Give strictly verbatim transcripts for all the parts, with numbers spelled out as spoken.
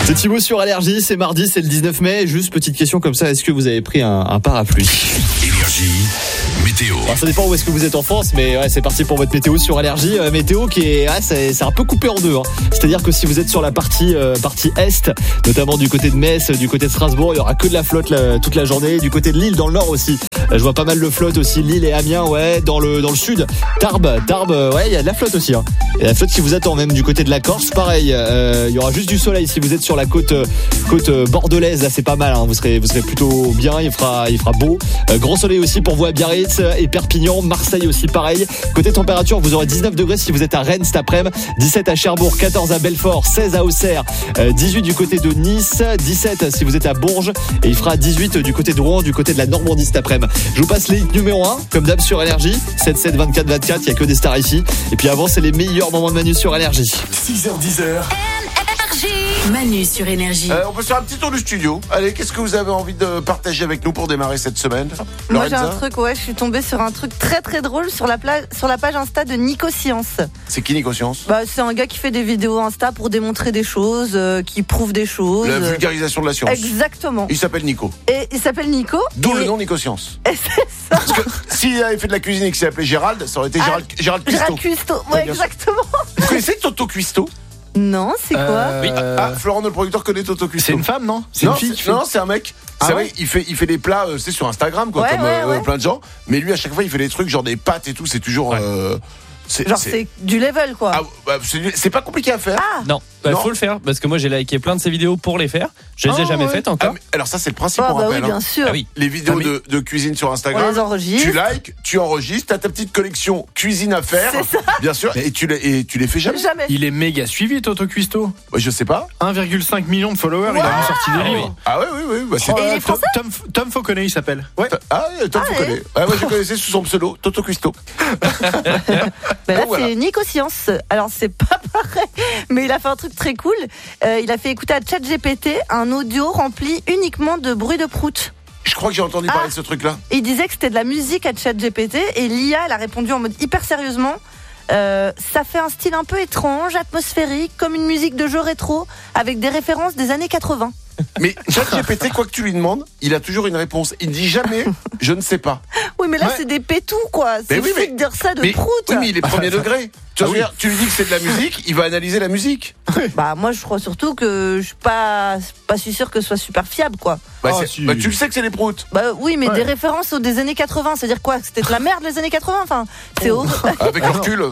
C'est Thibaut sur Allergie, c'est mardi, c'est le dix-neuf mai. Juste petite question comme ça, est-ce que vous avez pris un, un parapluie? Énergie, météo. Alors ça dépend où est-ce que vous êtes en France, mais ouais, c'est parti pour votre météo sur Allergie. Euh, météo qui est, ouais, c'est, c'est un peu coupé en deux. Hein. C'est-à-dire que si vous êtes sur la partie euh, partie est, notamment du côté de Metz, du côté de Strasbourg, il y aura que de la flotte là, toute la journée. Du côté de Lille, dans le nord aussi, euh, je vois pas mal de flotte aussi. Lille et Amiens, ouais. Dans le dans le sud, Tarbes, Tarbes, ouais, il y a de la flotte aussi. Hein. Il y a la flotte qui vous attend même du côté de la Corse, pareil. Euh, il y aura juste du soleil si vous êtes sur la côte euh, côte bordelaise. Là, c'est pas mal. Hein. Vous serez vous serez plutôt bien. Il fera il fera beau. Euh, grand soleil aussi pour vous à Biarritz et Perpignan, Marseille aussi pareil. Côté température, vous aurez dix-neuf degrés si vous êtes à Rennes cet après-midi, dix-sept à Cherbourg, quatorze à Belfort, seize à Auxerre, dix-huit du côté de Nice, dix-sept si vous êtes à Bourges et il fera dix-huit du côté de Rouen, du côté de la Normandie cet après-midi. Je vous passe les hits numéro un, comme d'hab sur Allergie, sept sept vingt-quatre vingt-quatre, il y a que des stars ici. Et puis avant, c'est les meilleurs moments de Manu sur Allergie. six heures dix heures. Manu sur Énergie. Euh, on peut faire un petit tour du studio. Allez, qu'est-ce que vous avez envie de partager avec nous pour démarrer cette semaine? Moi j'ai Lorenza, un truc, ouais, je suis tombée sur un truc très très drôle sur la, pla- sur la page Insta de Nico Science. c'est qui Nico Science? Bah, c'est un gars qui fait des vidéos Insta pour démontrer des choses, euh, qui prouve des choses. La vulgarisation de la science. Exactement. Il s'appelle Nico. Et il s'appelle Nico. D'où et... le nom Nico Science. Et c'est ça. Parce que s'il avait fait de la cuisine et qu'il s'appelait Gérald, ça aurait été Ah, Gérald, Gérald Cuisto. Gérald Cuisto. Ouais, Ouais, bien sûr. exactement. Vous connaissez Toto Cuisto? Non, c'est quoi? Oui. Ah, Florent, notre producteur, connaît Toto Cuisto. C'est une femme, non? C'est non, une fille c'est, qui fait- non, c'est un mec. Ah c'est ouais vrai, il fait, il fait des plats, euh, c'est sur Instagram, quoi, Ouais, comme ouais, euh, ouais. plein de gens. Mais lui, à chaque fois, il fait des trucs genre des pâtes et tout. C'est toujours. Ouais. euh, c'est, Genre c'est du level quoi. Ah, bah, c'est, c'est pas compliqué à faire. Ah, Non, il Non. faut le faire parce que moi j'ai liké plein de ces vidéos pour les faire. Je les ai Ah, jamais ouais. faites Ah, encore. mais- alors ça, c'est le principe, Ah, on bah rappelle. oui, bien hein. sûr. Ah oui. Les vidéos Ah, mais- de, de cuisine sur On Instagram, les enregistre. tu likes, tu enregistres, t'as ta petite collection cuisine à faire, C'est ça. bien sûr, et tu les, et tu les fais jamais. Jamais. Il est méga suivi, Toto Cuisto. Ouais, je sais pas. un virgule cinq million de followers, il a même sorti des livres. Ah ouais, oui, oui. Bah, c'est... Oh, Et il est Tom, français Tom, Tom Fauconnet, il s'appelle. Ouais. Ah oui, Tom, Ah, vous ouais. connaissez. Ah, moi, je connaissais sous son pseudo, Toto Cuisto. Ben là, Donc, voilà. c'est Nico Science. Alors, c'est pas pareil, mais il a fait un truc très cool. Euh, il a fait écouter à ChatGPT un audio rempli uniquement de bruit de prout. Je crois que j'ai entendu parler Ah. de ce truc-là. Et il disait que c'était de la musique à ChatGPT et l'I A, elle a répondu en mode hyper sérieusement. Euh, ça fait un style un peu étrange, atmosphérique, comme une musique de jeu rétro, avec des références des années quatre-vingts. Mais ChatGPT, quoi que tu lui demandes, il a toujours une réponse. Il dit jamais, je ne sais pas. Oui, mais là, Ouais. c'est des pétous, quoi. C'est oui, fou mais- de dire ça de Mais, prout. oui, mais il est premier degré. Tu, Ah veux oui. dire, tu lui dis que c'est de la musique, il va analyser la musique. Bah, moi, je crois surtout que je suis pas, pas si sûr que ce soit super fiable, quoi. Bah, Ah, c'est- si. bah, tu le sais que c'est les proutes. Bah oui, mais Ouais. des références aux des années quatre-vingts, c'est-à-dire quoi? C'était de la merde les années quatre-vingts, enfin, c'est horrible. Avec le recul.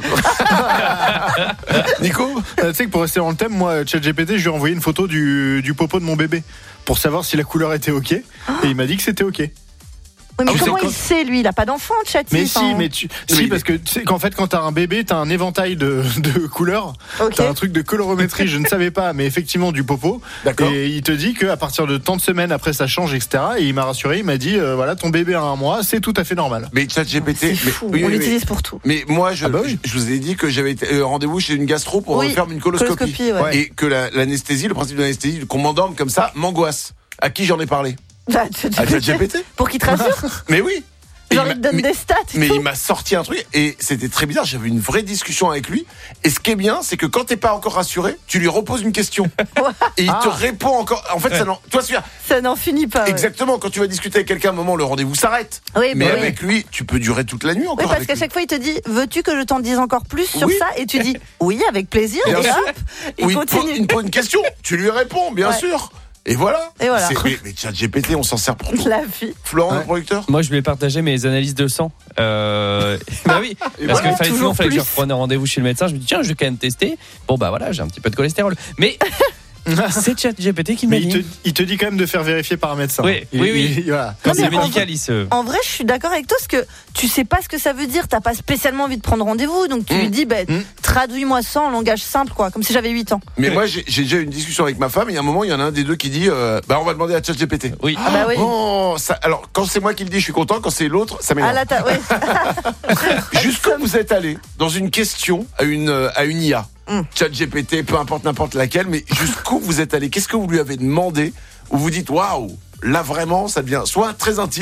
Nico Euh, tu sais que pour rester dans le thème, moi, ChatGPT, je lui ai envoyé une photo du, du popo de mon bébé pour savoir si la couleur était ok. Et il m'a dit que c'était ok. Oui, mais Ah, comment c'est il quand- sait, lui? Il a pas d'enfant, Chatty. Mais si, enfin. mais tu, Mais si il- parce que tu sais qu'en fait, quand t'as un bébé, t'as un éventail de, de couleurs. Ok. T'as un truc de colorométrie, je ne savais pas, mais effectivement du popo. D'accord. Et il te dit qu'à partir de tant de semaines après, ça change, et cetera. Et il m'a rassuré, il m'a dit, euh, voilà, ton bébé a un mois, c'est tout à fait normal. Mais ChatGPT. C'est mais- fou, oui, on oui, l'utilise mais- pour tout. Mais moi, je, Ah bah oui. je, je vous ai dit que j'avais été euh, rendez-vous chez une gastro pour Oui, euh, faire une coloscopie. coloscopie, ouais. Et que la- l'anesthésie, le principe de l'anesthésie, qu'on m'endorme comme ça, m'angoisse. À qui j'en ai parlé? Bah, À ChatGPT. Pour qu'il te rassure. Mais oui. Et Genre, il il te m'a- donne mais- des stats et Mais tout. il m'a sorti un truc et c'était très bizarre. J'avais une vraie discussion avec lui. Et ce qui est bien, c'est que quand t'es pas encore rassuré, tu lui reposes une question et il te Ah. répond encore. En fait, ça n'en- toi, c'est Ça n'en finit pas. ouais. exactement. Quand tu vas discuter avec quelqu'un, à un moment, le rendez-vous s'arrête. Oui, Mais bah oui. avec lui, tu peux durer toute la nuit encore. Oui, parce avec qu'à lui. chaque fois, il te dit, veux-tu que je t'en dise encore plus sur Oui. ça? Et tu dis, oui, avec plaisir. Bien Et sûr. hop, il Ou il te pose- continue. il te pose une question, tu lui réponds, bien Ouais. sûr. Et voilà. Et voilà. C'est- Mais, mais ChatGPT, on s'en sert pour tout. La vie. Florent, Ouais. le producteur. Moi je voulais partager mes analyses de sang. Euh... bah oui, parce voilà, qu'il fallait toujours sinon fallait que je plus. reprenne un rendez-vous chez le médecin. Je me dis tiens je vais quand même tester. Bon bah voilà j'ai un petit peu de cholestérol. Mais c'est ChatGPT qui m'a Mais il te, dit. il te dit quand même de faire vérifier par un médecin. Oui, Il- oui, oui. il- voilà. Quand Non, mais c'est en- médical il se. En vrai, je suis d'accord avec toi parce que tu sais pas ce que ça veut dire. T'as pas spécialement envie de prendre rendez-vous. Donc tu Mm. lui dis, bah, Mm. traduis-moi ça en langage simple, quoi. Comme si j'avais huit ans. Mais moi, j'ai j'ai déjà eu une discussion avec ma femme et à un moment, il y en a un des deux qui dit euh, bah, on va demander à ChatGPT. Oui. Ah bah oui. Oh, ça, alors, quand c'est moi qui le dis, je suis content. Quand c'est l'autre, ça Ah m'énerve. là, t'as, ouais. Jusqu'où vous êtes allé dans une question à une, euh, à une I A Mm. ChatGPT, peu importe n'importe laquelle, mais jusqu'où vous êtes allé? Qu'est-ce que vous lui avez demandé où vous dites waouh, là vraiment, ça devient soit très intime,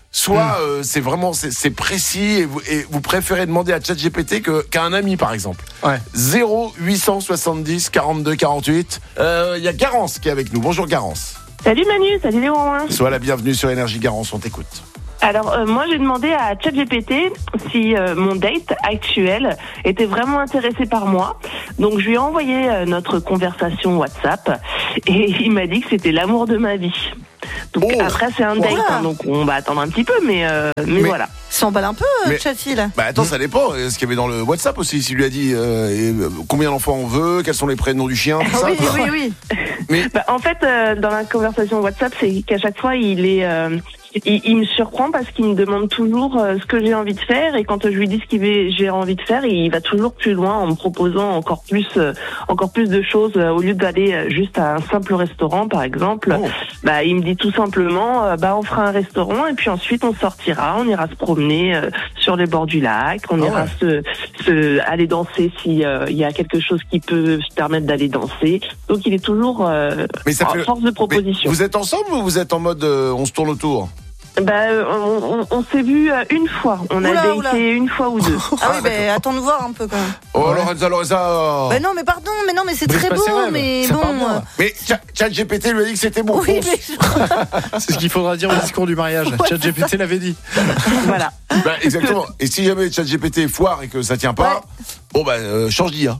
soit euh, c'est vraiment c'est, c'est précis et vous, et vous préférez demander à ChatGPT que, qu'à un ami par exemple. Ouais. zéro huit cent soixante-dix quarante-deux quarante-huit. Il euh, y a Garance qui est avec nous. Bonjour Garance. Salut Manu, salut Léon. Sois la bienvenue sur Énergie. Garance, on t'écoute. Alors euh, moi j'ai demandé à ChatGPT si euh, mon date actuel était vraiment intéressé par moi. Donc je lui ai envoyé euh, notre conversation WhatsApp et il m'a dit que c'était l'amour de ma vie. Donc Oh. après c'est un date, Voilà. hein, donc on va attendre un petit peu, mais euh, mais, Mais- voilà. S'emballe un peu, Mais- Chatty, là. Bah attends, ça dépend. Ce qu'il y avait dans le WhatsApp aussi, s'il lui a dit euh, et, euh, combien d'enfants on veut, quels sont les prénoms du chien, tout ça. Oui, oui, oui. Mais Bah, en fait, euh, dans la conversation WhatsApp, c'est qu'à chaque fois, il est, euh, il, il me surprend parce qu'il me demande toujours euh, ce que j'ai envie de faire, et quand je lui dis ce qu'il va- j'ai envie de faire, il va toujours plus loin en me proposant encore plus, euh, encore plus de choses. Euh, au lieu d'aller euh, juste à un simple restaurant, par exemple, Oh. bah, il me dit tout simplement, euh, bah, on fera un restaurant et puis ensuite on sortira, on ira se promener euh, sur les bords du lac, on Ah ira ouais. se, se aller danser si euh, il y a quelque chose qui peut se permettre d'aller danser. Donc il est toujours euh, Mais ça en fait- force de Mais proposition. vous êtes ensemble ou vous êtes en mode euh, on se tourne autour? Bah, euh, on, on, on s'est vu euh, une fois. On a Oula, daté oula. une fois ou deux. Ah oui, ben attends de voir un peu quand même. Oh Ouais. Lorenza, Lorenza. Ben non, mais pardon, mais non, mais c'est Brise très pas beau, ses rêves. mais Ça bon. part bien, là. Mais Chat- ChatGPT lui a dit que c'était bon. Oui, fonce. mais C'est ce qu'il faudra dire au discours du mariage. ChatGPT l'avait dit. Voilà. Bah, exactement. Et si jamais ChatGPT foire et que ça tient pas, Ouais. bon bah euh, change d'I A.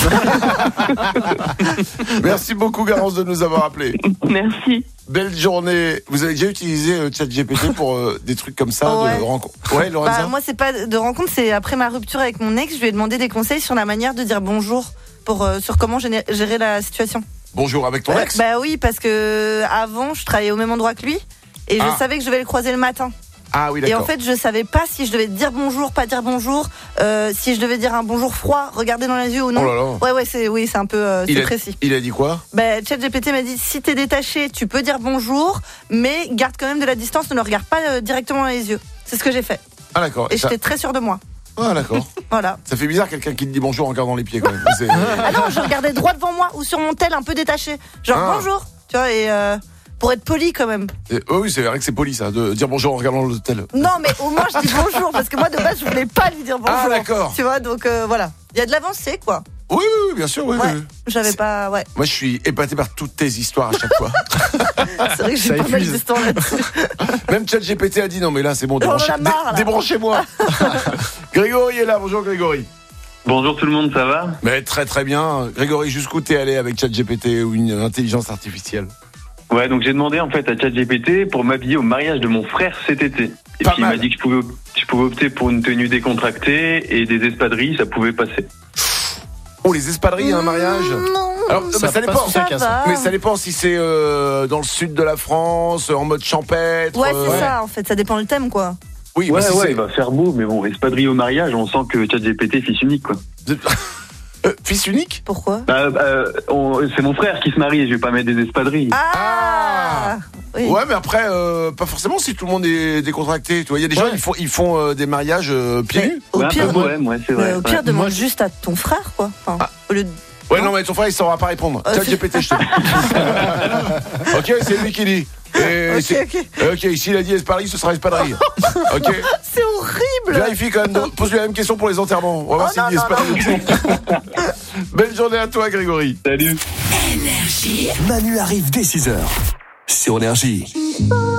Merci beaucoup Garance de nous avoir appelés. Merci. Belle journée. Vous avez déjà utilisé euh, ChatGPT pour euh, des trucs comme ça, Oh, ouais. de rencontres? Ouais, Lorenza. Bah, moi, c'est pas de rencontre, c'est après ma rupture avec mon ex, je lui ai demandé des conseils sur la manière de dire bonjour, pour, euh, sur comment géné- gérer la situation. Bonjour avec ton ex. Bah oui, parce que avant, je travaillais au même endroit que lui, et je Ah. savais que je devais le croiser le matin. Ah oui, Et en d'accord. fait, je savais pas si je devais dire bonjour, pas dire bonjour, euh, si je devais dire un bonjour froid, regarder dans les yeux ou non. Oh là là. Ouais, ouais, c'est oui, c'est un peu, euh, Il c'est a, précis. il a dit quoi? Bah, ChatGPT m'a dit si t'es détaché, tu peux dire bonjour, mais garde quand même de la distance, ne le regarde pas euh, directement dans les yeux. C'est ce que j'ai fait. Ah d'accord. Et Ça- j'étais très sûre de moi. Ah d'accord. Voilà. Ça fait bizarre quelqu'un qui te dit bonjour en regardant les pieds quand même. C'est- Ah non, je regardais droit devant moi ou sur mon tel un peu détaché. Genre Ah. bonjour, tu vois, et euh, pour être poli quand même. Et- oh oui, c'est vrai que c'est poli ça, de dire bonjour en regardant l'hôtel. Non, mais au moins je dis bonjour parce que moi de base je voulais pas lui dire bonjour. Ah, d'accord. Tu vois, donc euh, voilà. Il y a de l'avancée quoi. Oui, oui, oui, bien sûr, oui, Ouais. oui. J'avais C'est- pas, ouais. Moi, je suis épaté par toutes tes histoires à chaque fois. C'est vrai que j'ai Ça pas mal épuise. d'histoires là-dessus. Même ChatGPT a dit non, mais là, c'est bon, On en a débranchez- marre, là. dé- débranchez-moi. Grégory est là, bonjour Grégory. Bonjour tout le monde, ça va? Mais très très bien. Grégory, jusqu'où t'es allé avec ChatGPT ou une intelligence artificielle? Ouais, donc j'ai demandé en fait à ChatGPT pour m'habiller au mariage de mon frère cet été. Et Pas puis mal. il m'a dit que je pouvais, je pouvais opter pour une tenue décontractée et des espadrilles, ça pouvait passer. Oh, les espadrilles à un mariage? Non. Alors, bah, ça, Ça dépend. passe ou ça Ça casse. va. Mais ça dépend si c'est euh, dans le sud de la France, en mode champêtre. Ouais, c'est euh, ça en fait, ça dépend le thème quoi. Oui, Ouais, bah, si ouais, c'est- il va faire beau, mais bon, espadrilles au mariage, on sent que ChatGPT est fils unique, quoi. Euh, fils unique? Pourquoi Bah, bah, on- c'est mon frère qui se marie, je vais pas mettre des espadrilles. Ah, oui. Ouais, mais après, euh, pas forcément si tout le monde est décontracté. Tu vois, il y a des gens, Ouais. ils font, ils font euh, des mariages euh, pieds Mais nus. au Ouais, un pire, peu bohème, ouais, c'est vrai. mais au pire ouais. demande Moi, je- juste à ton frère quoi. Enfin, Ah. au lieu de... Ouais, non, mais ton frère, il saura pas répondre. Euh, Chat G P T, je te dis. Ok, c'est lui qui dit. Et Ok, c'est- ok. ok, s'il a dit espadrille, ce sera espadrille. Ok. C'est horrible. Vérifie quand même. de- Pose-lui la même question pour les enterrements. On va voir Oh, s'il dit non, non, espadrille. Belle journée à toi, Grégory. Salut. Énergie. Manu arrive dès six heures sur Énergie.